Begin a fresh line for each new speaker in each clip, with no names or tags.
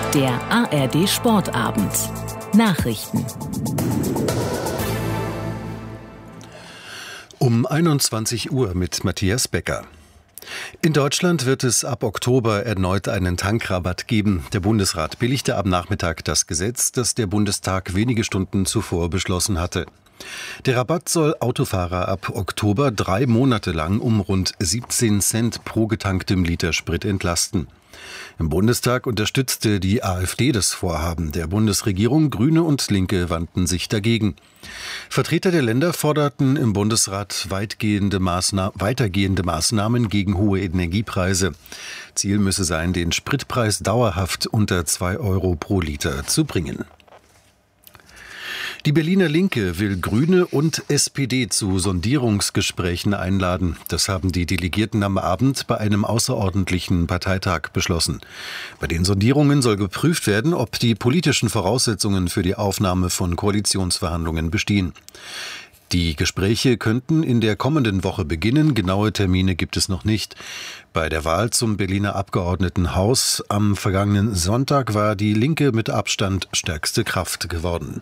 Der ARD Sportabend. Nachrichten.
Um 21 Uhr mit Matthias Becker. In Deutschland wird es ab Oktober erneut einen Tankrabatt geben. Der Bundesrat billigte am Nachmittag das Gesetz, das der Bundestag wenige Stunden zuvor beschlossen hatte. Der Rabatt soll Autofahrer ab Oktober 3 Monate lang um rund 17 Cent pro getanktem Liter Sprit entlasten. Im Bundestag unterstützte die AfD das Vorhaben der Bundesregierung. Grüne und Linke wandten sich dagegen. Vertreter der Länder forderten im Bundesrat weitergehende Maßnahmen gegen hohe Energiepreise. Ziel müsse sein, den Spritpreis dauerhaft unter 2 Euro pro Liter zu bringen. Die Berliner Linke will Grüne und SPD zu Sondierungsgesprächen einladen. Das haben die Delegierten am Abend bei einem außerordentlichen Parteitag beschlossen. Bei den Sondierungen soll geprüft werden, ob die politischen Voraussetzungen für die Aufnahme von Koalitionsverhandlungen bestehen. Die Gespräche könnten in der kommenden Woche beginnen. Genaue Termine gibt es noch nicht. Bei der Wahl zum Berliner Abgeordnetenhaus am vergangenen Sonntag war die Linke mit Abstand stärkste Kraft geworden.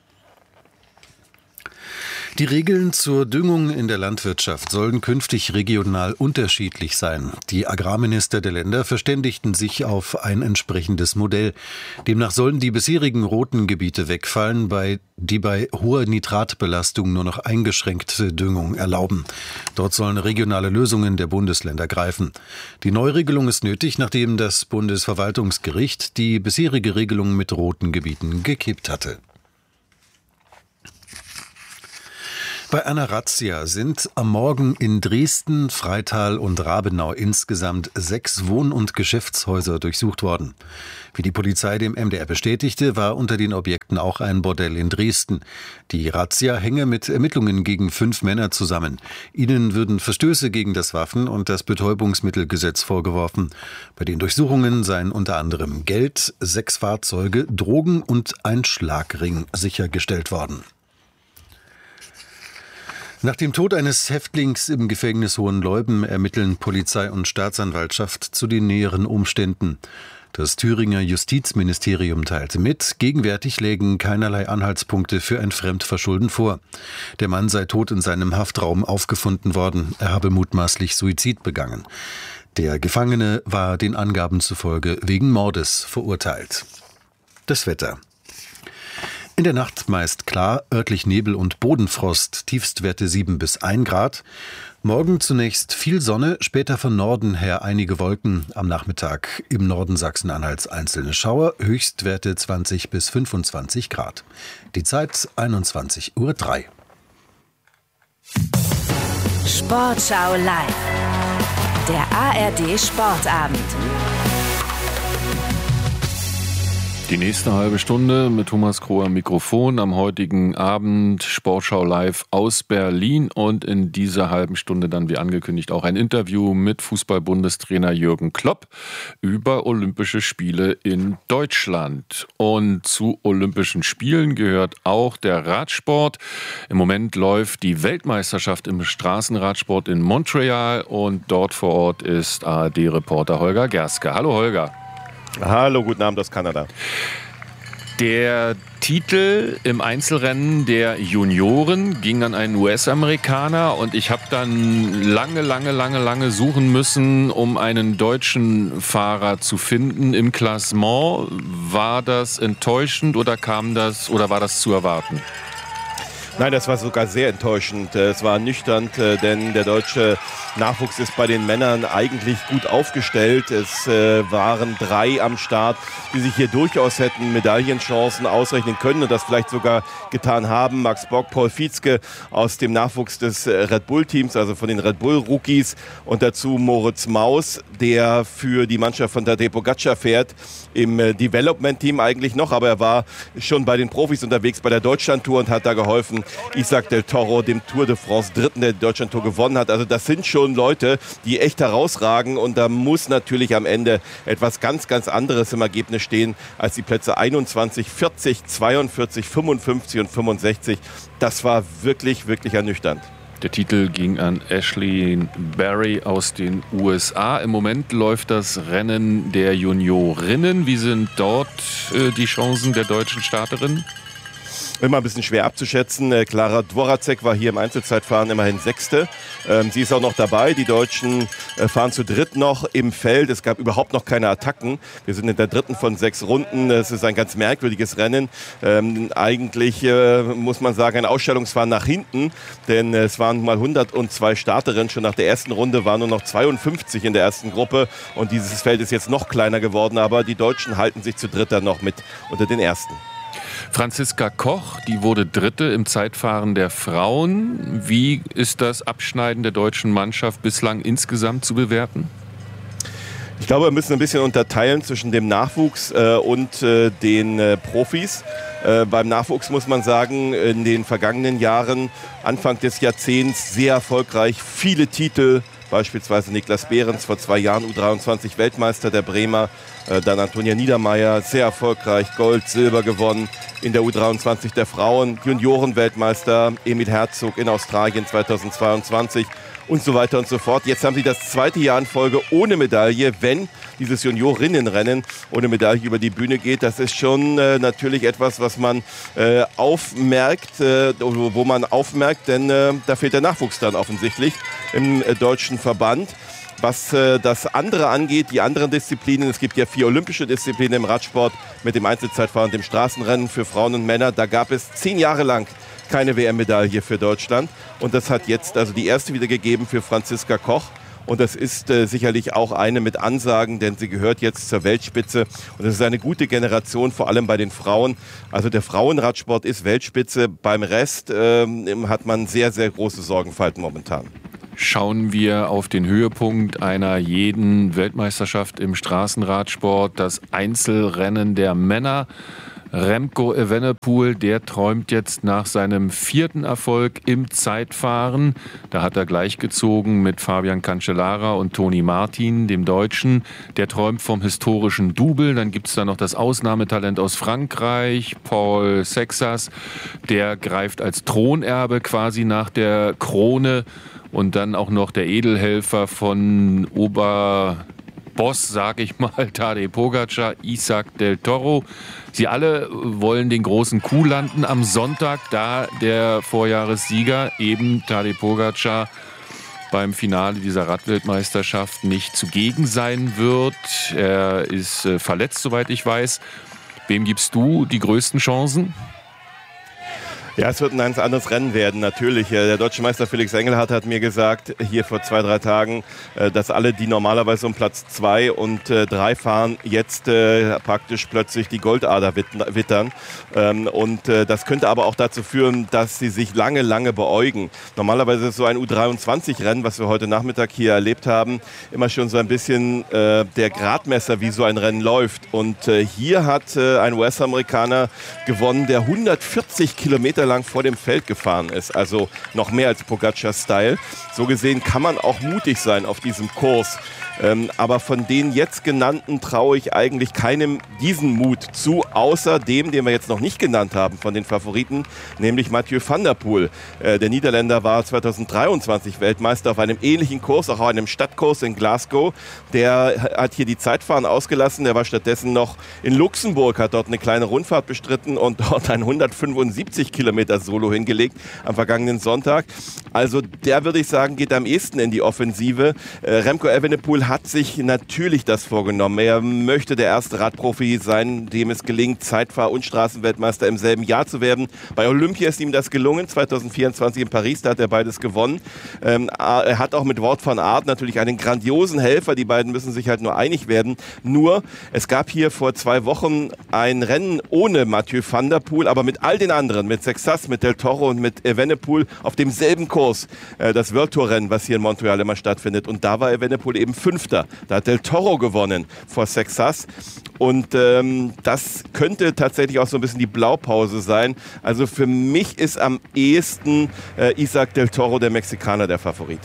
Die Regeln zur Düngung in der Landwirtschaft sollen künftig regional unterschiedlich sein. Die Agrarminister der Länder verständigten sich auf ein entsprechendes Modell. Demnach sollen die bisherigen roten Gebiete wegfallen, die bei hoher Nitratbelastung nur noch eingeschränkte Düngung erlauben. Dort sollen regionale Lösungen der Bundesländer greifen. Die Neuregelung ist nötig, nachdem das Bundesverwaltungsgericht die bisherige Regelung mit roten Gebieten gekippt hatte. Bei einer Razzia sind am Morgen in Dresden, Freital und Rabenau insgesamt 6 Wohn- und Geschäftshäuser durchsucht worden. Wie die Polizei dem MDR bestätigte, war unter den Objekten auch ein Bordell in Dresden. Die Razzia hänge mit Ermittlungen gegen 5 Männer zusammen. Ihnen würden Verstöße gegen das Waffen- und das Betäubungsmittelgesetz vorgeworfen. Bei den Durchsuchungen seien unter anderem Geld, 6 Fahrzeuge, Drogen und ein Schlagring sichergestellt worden. Nach dem Tod eines Häftlings im Gefängnis Hohenleuben ermitteln Polizei und Staatsanwaltschaft zu den näheren Umständen. Das Thüringer Justizministerium teilte mit, gegenwärtig lägen keinerlei Anhaltspunkte für ein Fremdverschulden vor. Der Mann sei tot in seinem Haftraum aufgefunden worden. Er habe mutmaßlich Suizid begangen. Der Gefangene war den Angaben zufolge wegen Mordes verurteilt. Das Wetter. In der Nacht meist klar, örtlich Nebel und Bodenfrost, Tiefstwerte 7 bis 1 Grad. Morgen zunächst viel Sonne, später von Norden her einige Wolken. Am Nachmittag im Norden Sachsen-Anhalts einzelne Schauer, Höchstwerte 20 bis 25 Grad. Die Zeit 21:03 Uhr.
Sportschau live. Der ARD Sportabend.
Die nächste halbe Stunde mit Thomas Kroh am Mikrofon am heutigen Abend Sportschau live aus Berlin und in dieser halben Stunde dann wie angekündigt auch ein Interview mit Fußball-Bundestrainer Jürgen Klopp über Olympische Spiele in Deutschland. Und zu Olympischen Spielen gehört auch der Radsport. Im Moment läuft die Weltmeisterschaft im Straßenradsport in Montreal und dort vor Ort ist ARD-Reporter Holger Gerske. Hallo Holger.
Hallo, guten Abend aus Kanada.
Der Titel im Einzelrennen der Junioren ging an einen US-Amerikaner und ich habe dann lange suchen müssen, um einen deutschen Fahrer zu finden im Klassement. War das enttäuschend oder war das zu erwarten?
Nein, das war sogar sehr enttäuschend. Es war ernüchternd, denn der deutsche Nachwuchs ist bei den Männern eigentlich gut aufgestellt. Es waren 3 am Start, die sich hier durchaus hätten Medaillenchancen ausrechnen können und das vielleicht sogar getan haben. Max Bock, Paul Vietzke aus dem Nachwuchs des Red Bull-Teams, also von den Red Bull-Rookies und dazu Moritz Maus, der für die Mannschaft von Tadej Pogačar fährt, im Development-Team eigentlich noch, aber er war schon bei den Profis unterwegs bei der Deutschland-Tour und hat da geholfen, Isaac del Toro, dem Tour de France Dritten, der die Deutschland-Tour gewonnen hat. Also das sind schon Leute, die echt herausragen und da muss natürlich am Ende etwas ganz, ganz anderes im Ergebnis stehen als die Plätze 21, 40, 42, 55 und 65. Das war wirklich, wirklich ernüchternd.
Der Titel ging an Ashley Barry aus den USA. Im Moment läuft das Rennen der Juniorinnen. Wie sind dort die Chancen der deutschen Starterinnen?
Immer ein bisschen schwer abzuschätzen. Klara Dworzák war hier im Einzelzeitfahren immerhin Sechste. Sie ist auch noch dabei. Die Deutschen fahren zu dritt noch im Feld. Es gab überhaupt noch keine Attacken. Wir sind in der dritten von 6 Runden. Es ist ein ganz merkwürdiges Rennen. Eigentlich muss man sagen, ein Ausstellungsfahren nach hinten. Denn es waren mal 102 Starterinnen. Schon nach der ersten Runde waren nur noch 52 in der ersten Gruppe. Und dieses Feld ist jetzt noch kleiner geworden. Aber die Deutschen halten sich zu dritt dann noch mit unter den Ersten.
Franziska Koch, die wurde Dritte im Zeitfahren der Frauen. Wie ist das Abschneiden der deutschen Mannschaft bislang insgesamt zu bewerten?
Ich glaube, wir müssen ein bisschen unterteilen zwischen dem Nachwuchs und den Profis. Beim Nachwuchs muss man sagen, in den vergangenen Jahren, Anfang des Jahrzehnts, sehr erfolgreich, viele Titel. Beispielsweise Niklas Behrens, vor 2 Jahren U23-Weltmeister der Bremer. Dann Antonia Niedermeyer, sehr erfolgreich, Gold, Silber gewonnen. In der U23 der Frauen, Junioren-Weltmeister Emil Herzog in Australien 2022 und so weiter und so fort. Jetzt haben sie das 2. Jahr in Folge ohne Medaille, wenn dieses Juniorinnenrennen ohne Medaille über die Bühne geht. Das ist schon natürlich etwas, was man aufmerkt, wo man aufmerkt, denn da fehlt der Nachwuchs dann offensichtlich im deutschen Verband. Was das andere angeht, die anderen Disziplinen, es gibt ja 4 olympische Disziplinen im Radsport mit dem Einzelzeitfahren und dem Straßenrennen für Frauen und Männer. Da gab es 10 Jahre lang keine WM-Medaille für Deutschland. Und das hat jetzt also die erste wieder gegeben für Franziska Koch. Und das ist sicherlich auch eine mit Ansagen, denn sie gehört jetzt zur Weltspitze. Und das ist eine gute Generation, vor allem bei den Frauen. Also der Frauenradsport ist Weltspitze. Beim Rest hat man sehr, sehr große Sorgenfalten momentan.
Schauen wir auf den Höhepunkt einer jeden Weltmeisterschaft im Straßenradsport, das Einzelrennen der Männer. Remco Evenepoel, der träumt jetzt nach seinem 4. Erfolg im Zeitfahren. Da hat er gleichgezogen mit Fabian Cancellara und Toni Martin, dem Deutschen. Der träumt vom historischen Double. Dann gibt es da noch das Ausnahmetalent aus Frankreich, Paul Sexas. Der greift als Thronerbe quasi nach der Krone. Und dann auch noch der Edelhelfer von Oberboss, sag ich mal, Tadej Pogačar, Isaac del Toro. Sie alle wollen den großen Coup landen am Sonntag, da der Vorjahressieger, eben Tadej Pogačar, beim Finale dieser Radweltmeisterschaft nicht zugegen sein wird. Er ist verletzt, soweit ich weiß. Wem gibst du die größten Chancen?
Ja, es wird ein ganz anderes Rennen werden, natürlich. Der deutsche Meister Felix Engelhardt hat mir gesagt, hier vor 2-3 Tagen, dass alle, die normalerweise um Platz 2 und 3 fahren, jetzt praktisch plötzlich die Goldader wittern. Und das könnte aber auch dazu führen, dass sie sich lange, lange beäugen. Normalerweise ist so ein U23-Rennen, was wir heute Nachmittag hier erlebt haben, immer schon so ein bisschen der Gradmesser, wie so ein Rennen läuft. Und hier hat ein US-Amerikaner gewonnen, der 140 Kilometer lang vor dem Feld gefahren ist, also noch mehr als Pogačar-Style. So gesehen kann man auch mutig sein auf diesem Kurs. Aber von den jetzt genannten traue ich eigentlich keinem diesen Mut zu, außer dem, den wir jetzt noch nicht genannt haben von den Favoriten, nämlich Mathieu van der Poel. Der Niederländer war 2023 Weltmeister auf einem ähnlichen Kurs, auch auf einem Stadtkurs in Glasgow. Der hat hier die Zeitfahren ausgelassen, der war stattdessen noch in Luxemburg, hat dort eine kleine Rundfahrt bestritten und dort ein 175 Kilometer Solo hingelegt am vergangenen Sonntag. Also der, würde ich sagen, geht am ehesten in die Offensive. Remco Evenepoel hat sich natürlich das vorgenommen. Er möchte der erste Radprofi sein, dem es gelingt, Zeitfahr- und Straßenweltmeister im selben Jahr zu werden. Bei Olympia ist ihm das gelungen, 2024 in Paris, da hat er beides gewonnen. Er hat auch mit Wout van Aert natürlich einen grandiosen Helfer. Die beiden müssen sich halt nur einig werden. Nur, es gab hier vor 2 Wochen ein Rennen ohne Mathieu van der Poel, aber mit all den anderen, mit Sexas, mit Del Toro und mit Evenepoel auf demselben Kurs. Das World Tour Rennen, was hier in Montreal immer stattfindet. Und da war Evenepoel eben 5. Da hat Del Toro gewonnen vor Sexas. Und das könnte tatsächlich auch so ein bisschen die Blaupause sein. Also für mich ist am ehesten Isaac Del Toro, der Mexikaner, der Favorit.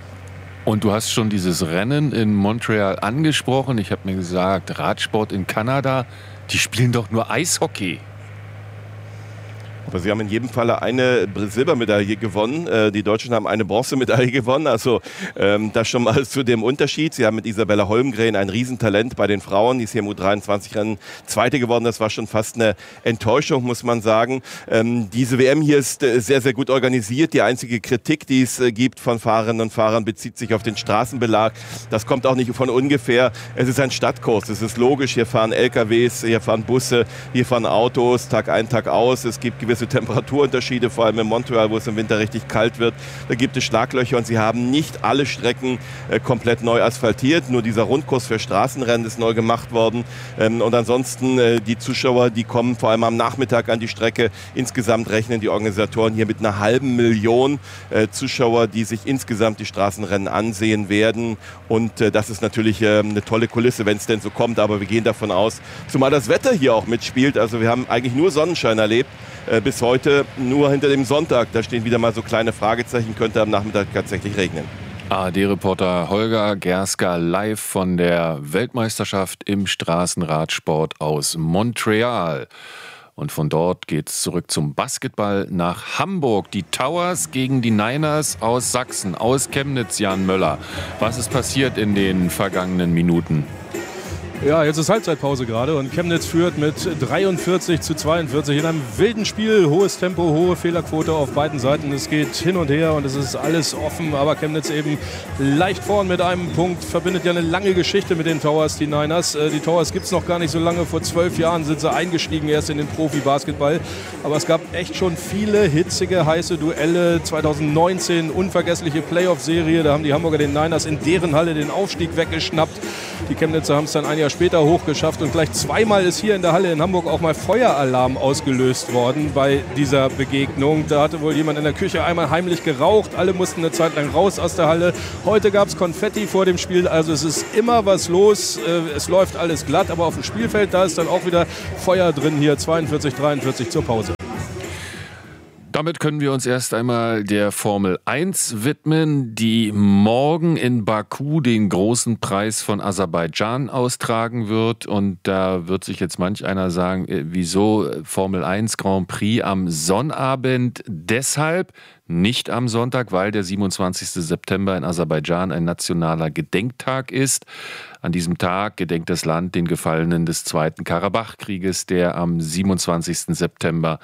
Und du hast schon dieses Rennen in Montreal angesprochen. Ich habe mir gesagt, Radsport in Kanada, die spielen doch nur Eishockey.
Aber sie haben in jedem Falle eine Silbermedaille gewonnen. Die Deutschen haben eine Bronzemedaille gewonnen. Also das schon mal zu dem Unterschied. Sie haben mit Isabella Holmgren ein Riesentalent bei den Frauen. Die ist hier im U23-Rennen Zweite geworden. Das war schon fast eine Enttäuschung, muss man sagen. Diese WM hier ist sehr, sehr gut organisiert. Die einzige Kritik, die es gibt von Fahrerinnen und Fahrern, bezieht sich auf den Straßenbelag. Das kommt auch nicht von ungefähr. Es ist ein Stadtkurs. Es ist logisch. Hier fahren LKWs, hier fahren Busse, hier fahren Autos, Tag ein, Tag aus. Es gibt gewisse Temperaturunterschiede, vor allem in Montreal, wo es im Winter richtig kalt wird. Da gibt es Schlaglöcher und sie haben nicht alle Strecken komplett neu asphaltiert. Nur dieser Rundkurs für Straßenrennen ist neu gemacht worden. Und ansonsten die Zuschauer, die kommen vor allem am Nachmittag an die Strecke. Insgesamt rechnen die Organisatoren hier mit 500.000 Zuschauer, die sich insgesamt die Straßenrennen ansehen werden. Und das ist natürlich eine tolle Kulisse, wenn es denn so kommt. Aber wir gehen davon aus, zumal das Wetter hier auch mitspielt. Also wir haben eigentlich nur Sonnenschein erlebt. Bis heute nur hinter dem Sonntag. Da stehen wieder mal so kleine Fragezeichen. Könnte am Nachmittag tatsächlich regnen.
ARD-Reporter Holger Gerska live von der Weltmeisterschaft im Straßenradsport aus Montreal. Und von dort geht's zurück zum Basketball nach Hamburg. Die Towers gegen die Niners aus Sachsen, aus Chemnitz, Jan Möller. Was ist passiert in den vergangenen Minuten?
Ja, jetzt ist Halbzeitpause gerade und Chemnitz führt mit 43-42 in einem wilden Spiel. Hohes Tempo, hohe Fehlerquote auf beiden Seiten. Es geht hin und her und es ist alles offen, aber Chemnitz eben leicht vorn mit einem Punkt. Verbindet ja eine lange Geschichte mit den Towers, die Niners. Die Towers gibt es noch gar nicht so lange. Vor 12 Jahren sind sie eingestiegen erst in den Profi-Basketball. Aber es gab echt schon viele hitzige, heiße Duelle. 2019 unvergessliche Playoff-Serie. Da haben die Hamburger den Niners in deren Halle den Aufstieg weggeschnappt. Die Chemnitzer haben es dann ein Jahr später hochgeschafft und gleich zweimal ist hier in der Halle in Hamburg auch mal Feueralarm ausgelöst worden bei dieser Begegnung. Da hatte wohl jemand in der Küche einmal heimlich geraucht. Alle mussten eine Zeit lang raus aus der Halle. Heute gab es Konfetti vor dem Spiel. Also es ist immer was los. Es läuft alles glatt, aber auf dem Spielfeld, da ist dann auch wieder Feuer drin hier. 42-43 zur Pause.
Damit können wir uns erst einmal der Formel 1 widmen, die morgen in Baku den großen Preis von Aserbaidschan austragen wird. Und da wird sich jetzt manch einer sagen, wieso Formel 1 Grand Prix am Sonnabend? Deshalb nicht am Sonntag, weil der 27. September in Aserbaidschan ein nationaler Gedenktag ist. An diesem Tag gedenkt das Land den Gefallenen des Zweiten Karabach-Krieges, der am 27. September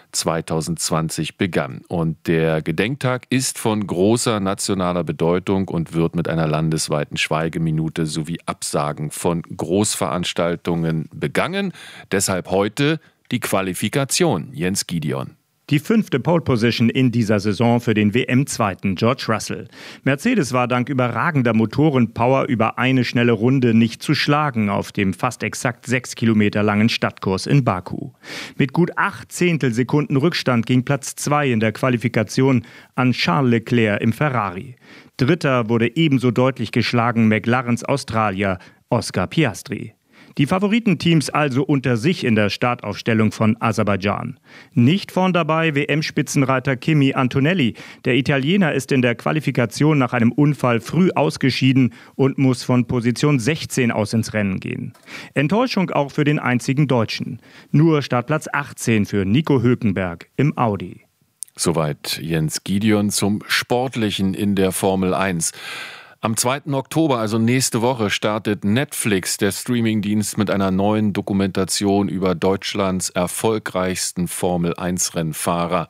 2020 begann. Und der Gedenktag ist von großer nationaler Bedeutung und wird mit einer landesweiten Schweigeminute sowie Absagen von Großveranstaltungen begangen. Deshalb heute die Qualifikation. Jens Gideon.
Die 5. Pole-Position in dieser Saison für den WM-Zweiten George Russell. Mercedes war dank überragender Motorenpower über eine schnelle Runde nicht zu schlagen auf dem fast exakt 6 Kilometer langen Stadtkurs in Baku. Mit gut 8 Zehntelsekunden Rückstand ging Platz 2 in der Qualifikation an Charles Leclerc im Ferrari. Dritter wurde ebenso deutlich geschlagen McLarens Australier Oscar Piastri. Die Favoritenteams also unter sich in der Startaufstellung von Aserbaidschan. Nicht vorn dabei WM-Spitzenreiter Kimi Antonelli. Der Italiener ist in der Qualifikation nach einem Unfall früh ausgeschieden und muss von Position 16 aus ins Rennen gehen. Enttäuschung auch für den einzigen Deutschen. Nur Startplatz 18 für Nico Hülkenberg im Audi.
Soweit Jens Gideon zum Sportlichen in der Formel 1. Am 2. Oktober, also nächste Woche, startet Netflix, der Streamingdienst, mit einer neuen Dokumentation über Deutschlands erfolgreichsten Formel-1-Rennfahrer.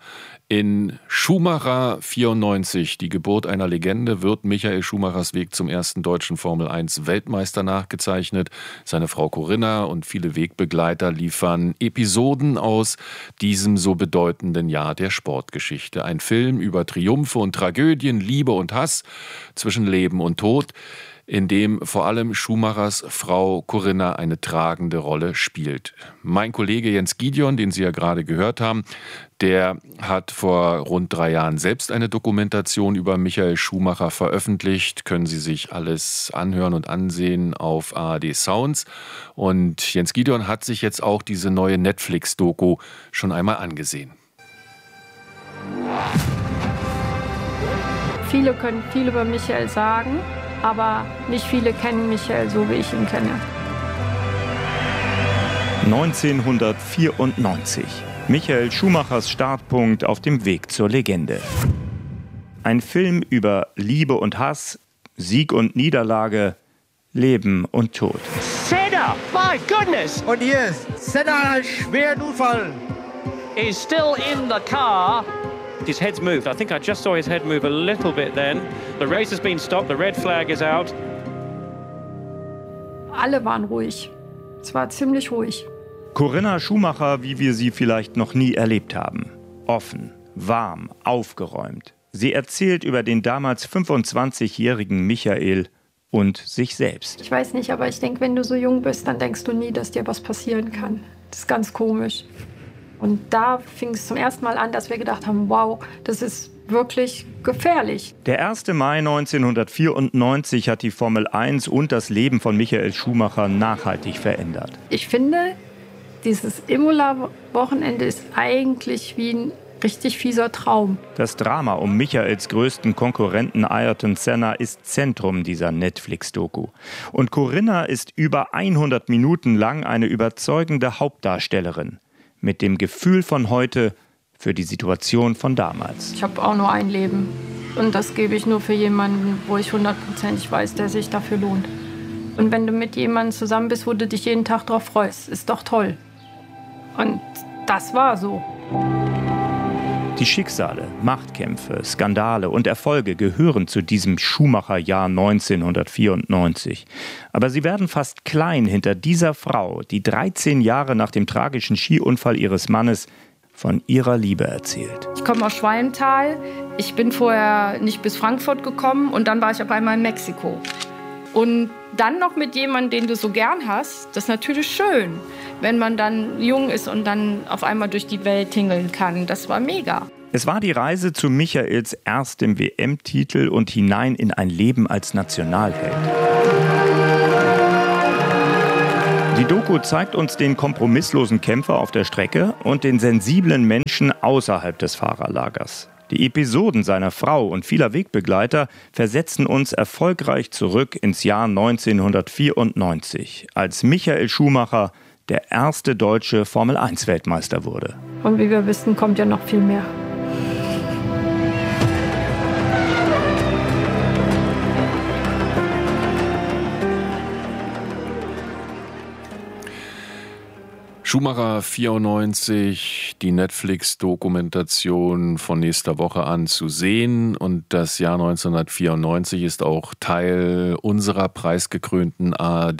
In Schumacher 94, die Geburt einer Legende, wird Michael Schumachers Weg zum ersten deutschen Formel-1-Weltmeister nachgezeichnet. Seine Frau Corinna und viele Wegbegleiter liefern Episoden aus diesem so bedeutenden Jahr der Sportgeschichte. Ein Film über Triumphe und Tragödien, Liebe und Hass zwischen Leben und Tod, in dem vor allem Schumachers Frau Corinna eine tragende Rolle spielt. Mein Kollege Jens Gideon, den Sie ja gerade gehört haben, der hat vor rund 3 Jahren selbst eine Dokumentation über Michael Schumacher veröffentlicht. Können Sie sich alles anhören und ansehen auf ARD Sounds. Und Jens Gideon hat sich jetzt auch diese neue Netflix-Doku schon einmal angesehen.
Viele können viel über Michael sagen, aber nicht viele kennen Michael so, wie ich ihn kenne.
1994. Michael Schumachers Startpunkt auf dem Weg zur Legende. Ein Film über Liebe und Hass, Sieg und Niederlage, Leben und Tod.
Senna, my goodness!
Und hier ist Senna, einen schweren Unfall.
Is still in the car. His head's moved. I think I just saw his head move a little bit then. The race has been stopped. The red flag is out.
Alle waren ruhig. Es war ziemlich ruhig.
Corinna Schumacher, wie wir sie vielleicht noch nie erlebt haben. Offen, warm, aufgeräumt. Sie erzählt über den damals 25-jährigen Michael und sich selbst.
Ich weiß nicht, aber ich denke, wenn du so jung bist, dann denkst du nie, dass dir was passieren kann. Das ist ganz komisch. Und da fing es zum ersten Mal an, dass wir gedacht haben, wow, das ist wirklich gefährlich.
Der 1. Mai 1994 hat die Formel 1 und das Leben von Michael Schumacher nachhaltig verändert.
Ich finde, dieses Imola-Wochenende ist eigentlich wie ein richtig fieser Traum.
Das Drama um Michaels größten Konkurrenten Ayrton Senna ist Zentrum dieser Netflix-Doku. Und Corinna ist über 100 Minuten lang eine überzeugende Hauptdarstellerin. Mit dem Gefühl von heute für die Situation von damals.
Ich habe auch nur ein Leben. Und das gebe ich nur für jemanden, wo ich 100% weiß, der sich dafür lohnt. Und wenn du mit jemandem zusammen bist, wo du dich jeden Tag drauf freust, ist doch toll. Und das war so.
Die Schicksale, Machtkämpfe, Skandale und Erfolge gehören zu diesem Schumacher-Jahr 1994. Aber sie werden fast klein hinter dieser Frau, die 13 Jahre nach dem tragischen Skiunfall ihres Mannes von ihrer Liebe erzählt.
Ich komme aus Schwalmtal. Ich bin vorher nicht bis Frankfurt gekommen und dann war ich auf einmal in Mexiko. Und dann noch mit jemandem, den du so gern hast, das ist natürlich schön, wenn man dann jung ist und dann auf einmal durch die Welt tingeln kann. Das war mega.
Es war die Reise zu Michaels erstem WM-Titel und hinein in ein Leben als Nationalheld. Die Doku zeigt uns den kompromisslosen Kämpfer auf der Strecke und den sensiblen Menschen außerhalb des Fahrerlagers. Die Episoden seiner Frau und vieler Wegbegleiter versetzen uns erfolgreich zurück ins Jahr 1994, als Michael Schumacher der erste deutsche Formel-1-Weltmeister wurde.
Und wie wir wissen, kommt ja noch viel mehr.
Schumacher 94, die Netflix-Dokumentation von nächster Woche an zu sehen. Und das Jahr 1994 ist auch Teil unserer preisgekrönten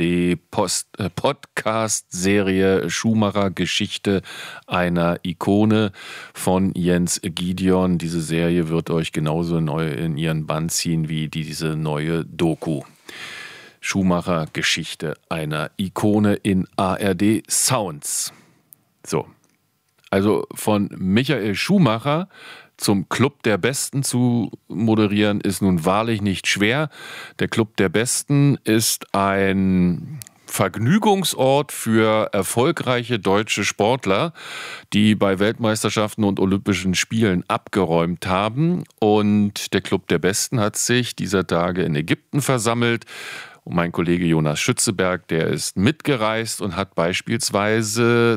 ARD-Podcast-Serie Schumacher Geschichte einer Ikone von Jens Gideon. Diese Serie wird euch genauso neu in ihren Bann ziehen wie diese neue Doku. Schumacher Geschichte einer Ikone in ARD Sounds. So, also von Michael Schumacher zum Club der Besten zu moderieren, ist nun wahrlich nicht schwer. Der Club der Besten ist ein Vergnügungsort für erfolgreiche deutsche Sportler, die bei Weltmeisterschaften und Olympischen Spielen abgeräumt haben. Und der Club der Besten hat sich dieser Tage in Ägypten versammelt. Und mein Kollege Jonas Schützeberg, der ist mitgereist und hat beispielsweise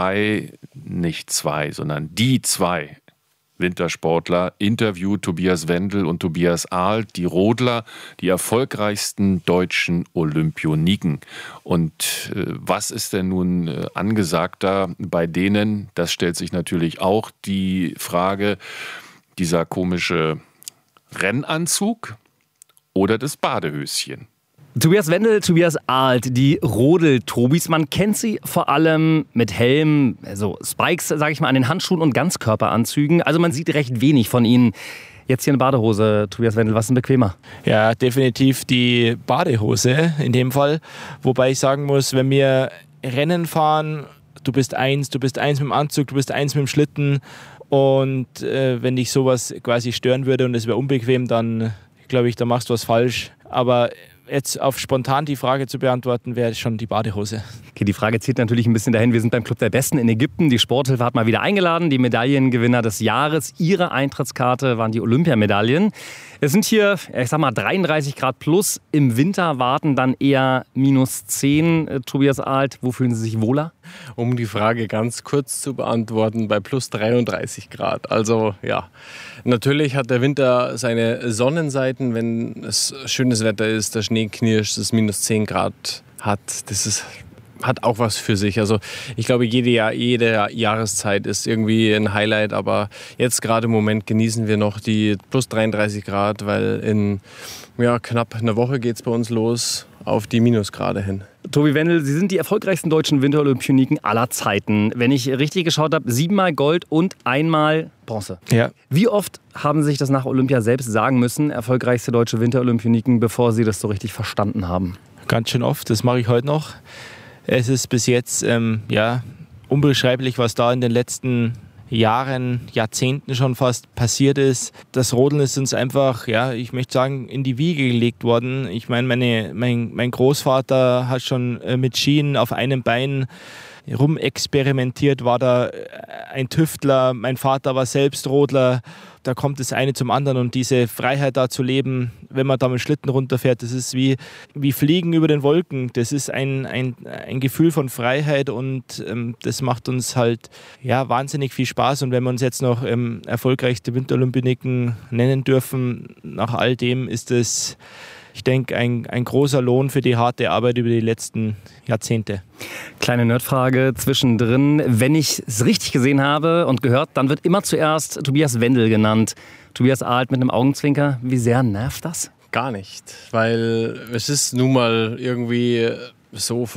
die zwei Wintersportler interviewt, Tobias Wendel und Tobias Ahlt, die Rodler, die erfolgreichsten deutschen Olympioniken. Und was ist denn nun angesagter bei denen? Das stellt sich natürlich auch die Frage, dieser komische Rennanzug oder das Badehöschen.
Tobias Wendel, Tobias Ahlt, die Rodel-Tobis. Man kennt sie vor allem mit Helm, also Spikes, sage ich mal, an den Handschuhen und Ganzkörperanzügen. Also man sieht recht wenig von ihnen. Jetzt hier eine Badehose, Tobias Wendel, was ist denn bequemer?
Ja, definitiv die Badehose in dem Fall. Wobei ich sagen muss, wenn wir Rennen fahren, du bist eins mit dem Anzug, du bist eins mit dem Schlitten. Und wenn dich sowas quasi stören würde und es wäre unbequem, dann glaube ich, da machst du was falsch. Aber jetzt auf spontan die Frage zu beantworten, wäre schon die Badehose.
Okay, die Frage zielt natürlich ein bisschen dahin. Wir sind beim Club der Besten in Ägypten. Die Sporthilfe hat mal wieder eingeladen. Die Medaillengewinner des Jahres. Ihre Eintrittskarte waren die Olympiamedaillen. Es sind hier, ich sag mal, 33 Grad plus. Im Winter warten dann eher -10. Tobias Ahlt, wo fühlen Sie sich wohler?
Um die Frage ganz kurz zu beantworten, bei plus 33 Grad. Also ja, natürlich hat der Winter seine Sonnenseiten, wenn es schönes Wetter ist, der Schnee knirscht, es -10 Grad hat. Hat auch was für sich. Also ich glaube, jede Jahreszeit ist irgendwie ein Highlight, aber jetzt gerade im Moment genießen wir noch die plus 33 Grad, weil in knapp einer Woche geht es bei uns los auf die Minusgrade hin.
Tobi Wendel, Sie sind die erfolgreichsten deutschen Winterolympioniken aller Zeiten. Wenn ich richtig geschaut habe, 7-mal Gold und 1-mal Bronze.
Ja.
Wie oft haben Sie sich das nach Olympia selbst sagen müssen, erfolgreichste deutsche Winterolympioniken, bevor Sie das so richtig verstanden haben?
Ganz schön oft, das mache ich heute noch. Es ist bis jetzt unbeschreiblich, was da in den letzten Jahren, Jahrzehnten schon fast passiert ist. Das Rodeln ist uns einfach, ich möchte sagen, in die Wiege gelegt worden. Ich meine, mein Großvater hat schon mit Skien auf einem Bein rumexperimentiert, war da ein Tüftler. Mein Vater war selbst Rodler. Da kommt das eine zum anderen und diese Freiheit da zu leben, wenn man da mit Schlitten runterfährt, das ist wie Fliegen über den Wolken. Das ist ein Gefühl von Freiheit und das macht uns halt wahnsinnig viel Spaß. Und wenn wir uns jetzt noch erfolgreichste Winterolympioniken nennen dürfen, nach all dem ist es, ich denke, ein großer Lohn für die harte Arbeit über die letzten Jahrzehnte.
Kleine Nerdfrage zwischendrin. Wenn ich es richtig gesehen habe und gehört, dann wird immer zuerst Tobias Wendel genannt. Tobias Ahlt mit einem Augenzwinker. Wie sehr nervt das?
Gar nicht, weil es ist nun mal irgendwie so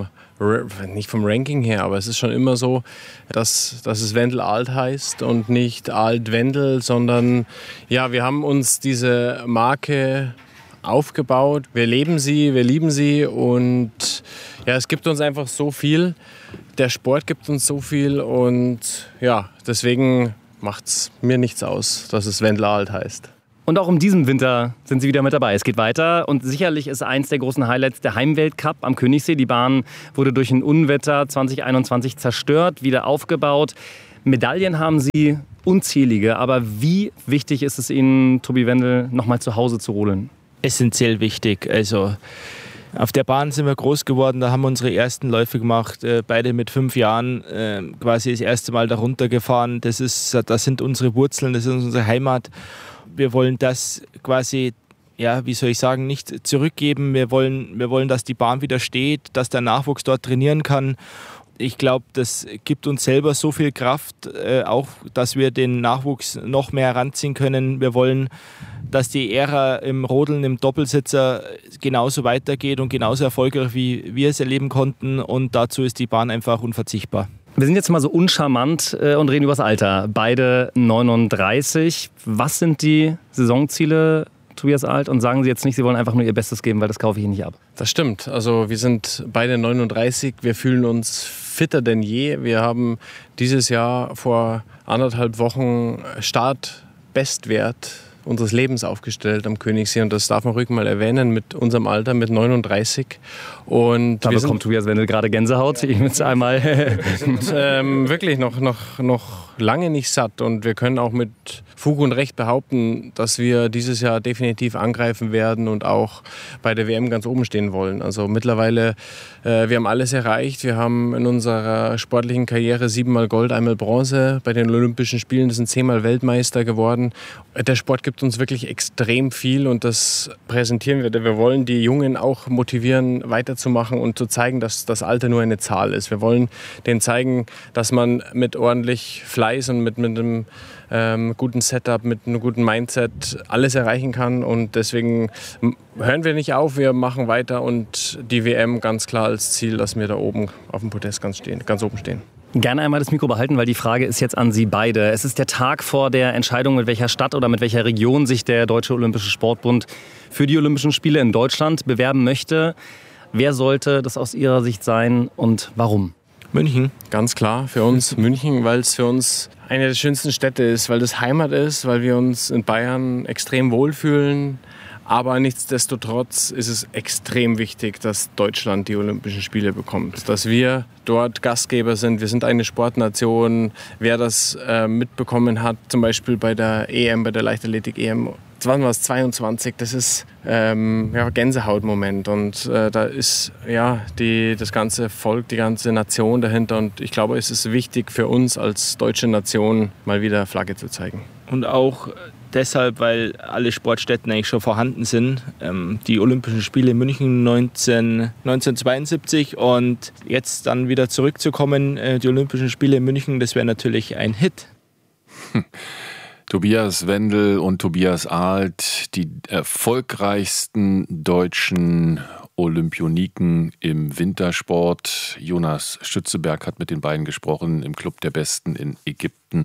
nicht vom Ranking her, aber es ist schon immer so, dass es Wendel Ahlt heißt und nicht Ahlt Wendel, sondern wir haben uns diese Marke aufgebaut. Wir leben sie, wir lieben sie und es gibt uns einfach so viel. Der Sport gibt uns so viel und deswegen macht es mir nichts aus, dass es Wendel Ahlt heißt.
Und auch in diesem Winter sind Sie wieder mit dabei. Es geht weiter und sicherlich ist eins der großen Highlights der Heimweltcup am Königssee. Die Bahn wurde durch ein Unwetter 2021 zerstört, wieder aufgebaut. Medaillen haben Sie unzählige, aber wie wichtig ist es Ihnen, Tobi Wendel, nochmal zu Hause zu rodeln?
Essentiell wichtig. Also auf der Bahn sind wir groß geworden, da haben wir unsere ersten Läufe gemacht, beide mit 5 Jahren quasi das erste Mal da runtergefahren. Das sind unsere Wurzeln, das ist unsere Heimat. Wir wollen das quasi, nicht zurückgeben. Wir wollen, dass die Bahn wieder steht, dass der Nachwuchs dort trainieren kann. Ich glaube, das gibt uns selber so viel Kraft, auch, dass wir den Nachwuchs noch mehr heranziehen können. Wir wollen, dass die Ära im Rodeln, im Doppelsitzer genauso weitergeht und genauso erfolgreich, wie wir es erleben konnten. Und dazu ist die Bahn einfach unverzichtbar.
Wir sind jetzt mal so uncharmant und reden über das Alter. Beide 39. Was sind die Saisonziele, Tobias Ahlt? Und sagen Sie jetzt nicht, Sie wollen einfach nur Ihr Bestes geben, weil das kaufe ich Ihnen nicht ab.
Das stimmt. Also wir sind beide 39. Wir fühlen uns fitter denn je. Wir haben dieses Jahr vor 1,5 Wochen Startbestwert unseres Lebens aufgestellt am Königssee. Und das darf man ruhig mal erwähnen mit unserem Alter, mit 39. Und
da bekommt Tobias Wendel gerade Gänsehaut. Ich muss einmal.
Wir sind wirklich noch lange nicht satt. Und wir können auch mit Fug und Recht behaupten, dass wir dieses Jahr definitiv angreifen werden und auch bei der WM ganz oben stehen wollen. Also mittlerweile, wir haben alles erreicht. Wir haben in unserer sportlichen Karriere 7-mal Gold, 1-mal Bronze bei den Olympischen Spielen. Das sind 10-mal Weltmeister geworden. Der Sport gibt uns wirklich extrem viel und das präsentieren wir. Wir wollen die Jungen auch motivieren, weiterzumachen und zu zeigen, dass das Alter nur eine Zahl ist. Wir wollen denen zeigen, dass man mit ordentlich Fleiß und mit einem guten Setup, mit einem guten Mindset alles erreichen kann. Und deswegen hören wir nicht auf, wir machen weiter und die WM ganz klar als Ziel, dass wir da oben auf dem Podest ganz oben stehen.
Gerne einmal das Mikro behalten, weil die Frage ist jetzt an Sie beide. Es ist der Tag vor der Entscheidung, mit welcher Stadt oder mit welcher Region sich der Deutsche Olympische Sportbund für die Olympischen Spiele in Deutschland bewerben möchte. Wer sollte das aus Ihrer Sicht sein und warum?
München, ganz klar für uns München, weil es für uns eine der schönsten Städte ist, weil das Heimat ist, weil wir uns in Bayern extrem wohlfühlen. Aber nichtsdestotrotz ist es extrem wichtig, dass Deutschland die Olympischen Spiele bekommt. Dass wir dort Gastgeber sind. Wir sind eine Sportnation. Wer das mitbekommen hat, zum Beispiel bei der EM, bei der Leichtathletik-EM, 22, das ist Gänsehautmoment. Und da ist das ganze Volk, die ganze Nation dahinter. Und ich glaube, es ist wichtig für uns als deutsche Nation, mal wieder Flagge zu zeigen.
Und auch deshalb, weil alle Sportstätten eigentlich schon vorhanden sind. Die Olympischen Spiele in München 1972 und jetzt dann wieder zurückzukommen, die Olympischen Spiele in München, das wäre natürlich ein Hit.
Tobias Wendel und Tobias Ahlt, die erfolgreichsten deutschen Olympioniken im Wintersport. Jonas Schützeberg hat mit den beiden gesprochen im Club der Besten in Ägypten.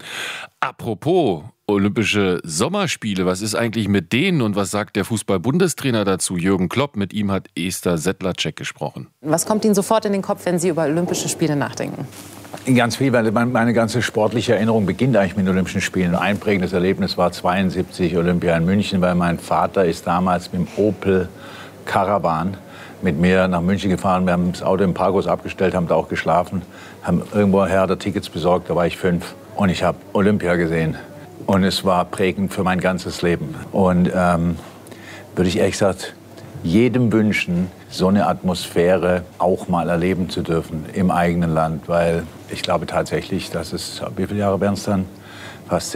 Apropos Olympische Sommerspiele, was ist eigentlich mit denen und was sagt der Fußball-Bundestrainer dazu, Jürgen Klopp? Mit ihm hat Esther Sedlacek gesprochen.
Was kommt Ihnen sofort in den Kopf, wenn Sie über Olympische Spiele nachdenken?
Ganz viel, weil meine ganze sportliche Erinnerung beginnt eigentlich mit den Olympischen Spielen. Ein einprägendes Erlebnis war 72 Olympia in München, weil mein Vater ist damals mit dem Opel Caravan mit mir nach München gefahren. Wir haben das Auto im Parkhaus abgestellt, haben da auch geschlafen, haben irgendwoher da Tickets besorgt, da war ich 5 und ich habe Olympia gesehen. Und es war prägend für mein ganzes Leben. Und würde ich ehrlich gesagt jedem wünschen, so eine Atmosphäre auch mal erleben zu dürfen im eigenen Land. Weil ich glaube tatsächlich, dass es, wie viele Jahre wären es dann? Fast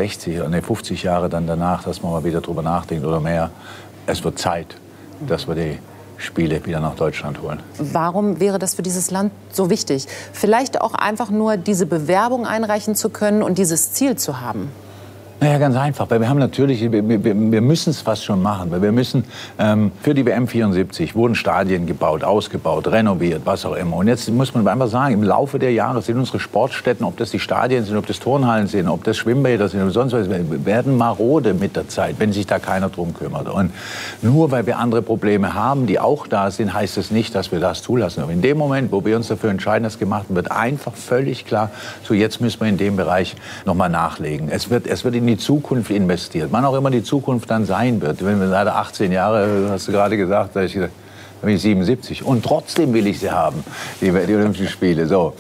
50 Jahre dann danach, dass man mal wieder drüber nachdenkt oder mehr. Es wird Zeit, dass wir die Spiele wieder nach Deutschland holen.
Warum wäre das für dieses Land so wichtig? Vielleicht auch einfach nur diese Bewerbung einreichen zu können und dieses Ziel zu haben.
Naja, ganz einfach, weil wir haben natürlich, wir müssen es fast schon machen, weil wir müssen, für die WM 74 wurden Stadien gebaut, ausgebaut, renoviert, was auch immer. Und jetzt muss man einfach sagen, im Laufe der Jahre sind unsere Sportstätten, ob das die Stadien sind, ob das Turnhallen sind, ob das Schwimmbäder sind oder sonst was, werden marode mit der Zeit, wenn sich da keiner drum kümmert. Und nur weil wir andere Probleme haben, die auch da sind, heißt es nicht, dass wir das zulassen. Aber in dem Moment, wo wir uns dafür entscheiden, das gemacht wird, einfach völlig klar, so jetzt müssen wir in dem Bereich nochmal nachlegen. Es wird in die Zukunft investiert, wann auch immer die Zukunft dann sein wird. Wenn wir leider 18 Jahre, hast du gerade gesagt, da bin ich 77 und trotzdem will ich sie haben, die Olympischen Spiele. So.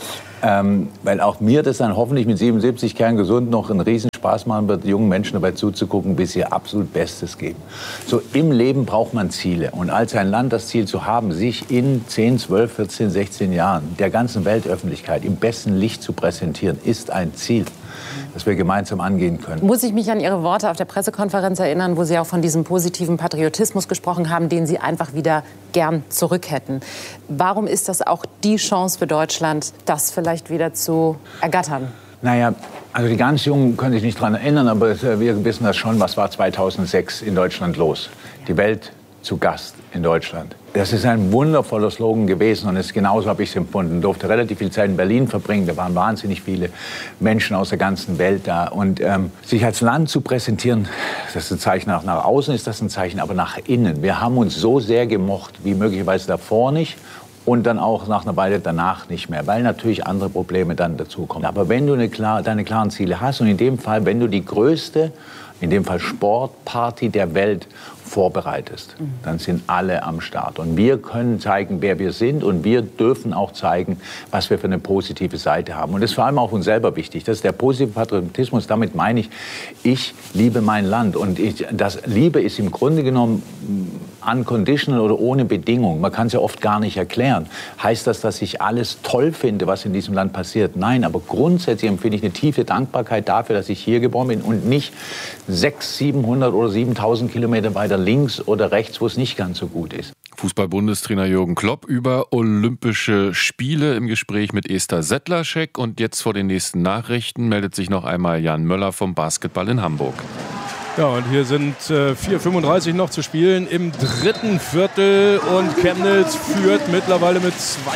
Weil auch mir das dann hoffentlich mit 77 kerngesund noch einen riesen Spaß machen wird, jungen Menschen dabei zuzugucken, bis sie ihr absolut Bestes geben. So im Leben braucht man Ziele. Und als ein Land das Ziel zu haben, sich in 10, 12, 14, 16 Jahren der ganzen Weltöffentlichkeit im besten Licht zu präsentieren, ist ein Ziel, das wir gemeinsam angehen können.
Muss ich mich an Ihre Worte auf der Pressekonferenz erinnern, wo Sie auch von diesem positiven Patriotismus gesprochen haben, den Sie einfach wieder gern zurück hätten. Warum ist das auch die Chance für Deutschland, das vielleicht wieder zu ergattern?
Naja, also die ganz Jungen können sich nicht daran erinnern, aber wir wissen das schon, was war 2006 in Deutschland los. Die Welt zu Gast in Deutschland. Das ist ein wundervoller Slogan gewesen und genauso habe ich es empfunden. Ich durfte relativ viel Zeit in Berlin verbringen, da waren wahnsinnig viele Menschen aus der ganzen Welt da. Und sich als Land zu präsentieren, das ist ein Zeichen nach außen, ist das ein Zeichen, aber nach innen. Wir haben uns so sehr gemocht, wie möglicherweise davor nicht. Und dann auch nach einer Weile danach nicht mehr, weil natürlich andere Probleme dann dazukommen. Aber wenn du deine klaren Ziele hast und in dem Fall, wenn du die größte, in dem Fall Sportparty der Welt vorbereitest, dann sind alle am Start. Und wir können zeigen, wer wir sind und wir dürfen auch zeigen, was wir für eine positive Seite haben. Und das ist vor allem auch uns selber wichtig. Das ist der positive Patriotismus. Damit meine ich liebe mein Land. Und das Liebe ist im Grunde genommen unconditional oder ohne Bedingung. Man kann es ja oft gar nicht erklären. Heißt das, dass ich alles toll finde, was in diesem Land passiert? Nein, aber grundsätzlich empfinde ich eine tiefe Dankbarkeit dafür, dass ich hier geboren bin und nicht 600, 700 oder 7000 Kilometer weiter links oder rechts, wo es nicht ganz so gut ist.
Fußball-Bundestrainer Jürgen Klopp über Olympische Spiele im Gespräch mit Esther Sedlacek. Und jetzt vor den nächsten Nachrichten meldet sich noch einmal Jan Möller vom Basketball in Hamburg.
Ja, und hier sind 4:35 noch zu spielen im dritten Viertel und Chemnitz führt mittlerweile mit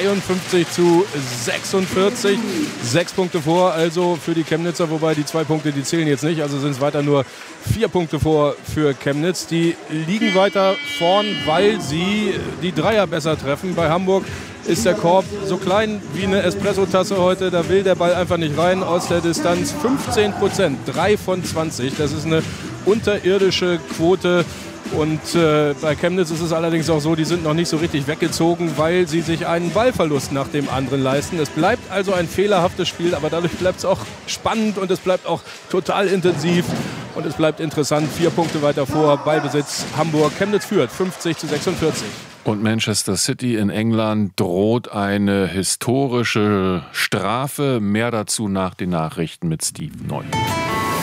52:46. 6 Punkte vor, also für die Chemnitzer, wobei die 2 Punkte, die zählen jetzt nicht, also sind es weiter nur 4 Punkte vor für Chemnitz. Die liegen weiter vorn, weil sie die Dreier besser treffen. Bei Hamburg ist der Korb so klein wie eine Espresso-Tasse heute, da will der Ball einfach nicht rein. Aus der Distanz 15%, 3 von 20, das ist eine unterirdische Quote. Und bei Chemnitz ist es allerdings auch so, die sind noch nicht so richtig weggezogen, weil sie sich einen Ballverlust nach dem anderen leisten. Es bleibt also ein fehlerhaftes Spiel, aber dadurch bleibt es auch spannend und es bleibt auch total intensiv und es bleibt interessant. 4 Punkte weiter vor, Ballbesitz Hamburg. Chemnitz führt 50-46.
Und Manchester City in England droht eine historische Strafe. Mehr dazu nach den Nachrichten mit Steve Neu.